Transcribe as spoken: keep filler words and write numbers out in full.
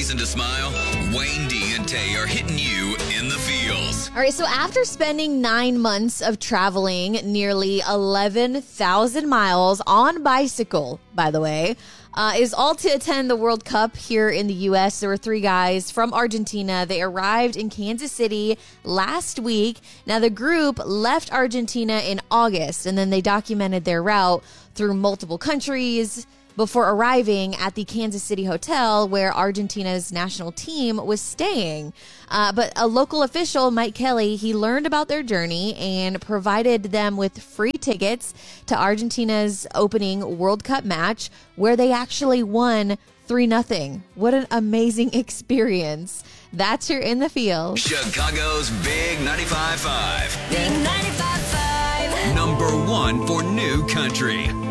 reason to smile? Wayne D and Tay are hitting you in the feels. All right, so after spending nine months of traveling nearly eleven thousand miles on bicycle, by the way, uh, is all to attend the World Cup here in the U S. There were three guys from Argentina. They arrived in Kansas City last week. Now, the group left Argentina in August, and then they documented their route through multiple countries before arriving at the Kansas City hotel where Argentina's national team was staying. Uh, but a local official, Mike Kelly, he learned about their journey and provided them with free tickets to Argentina's opening World Cup match, where they actually won three nothing. What an amazing experience. That's your In the Field. Chicago's Big ninety-five point five. Big ninety-five point five. Number one for new country.